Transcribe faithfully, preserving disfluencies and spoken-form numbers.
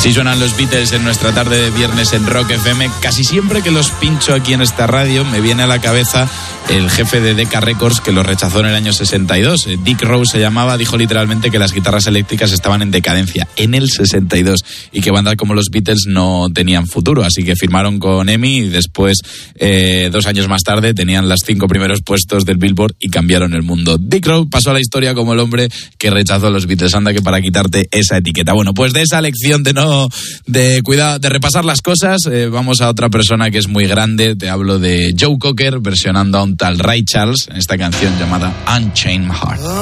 Así suenan los Beatles en nuestra tarde de viernes en Rock F M. Casi siempre que los pincho aquí en esta radio me viene a la cabeza el jefe de Decca Records que los rechazó en el año sesenta y dos. Dick Rose se llamaba, dijo literalmente que las guitarras eléctricas estaban en decadencia en el sesenta y dos y que bandas como los Beatles no tenían futuro. Así que firmaron con E M I y después, eh, dos años más tarde, tenían los cinco primeros puestos del Billboard y cambiaron el mundo. Dick Rose pasó a la historia como el hombre que rechazó a los Beatles. Anda que para quitarte esa etiqueta. Bueno, pues de esa lección de no de cuidado, de repasar las cosas, eh, vamos a otra persona que es muy grande. Te hablo de Joe Cocker versionando a un tal Ray Charles en esta canción llamada Unchained My Heart.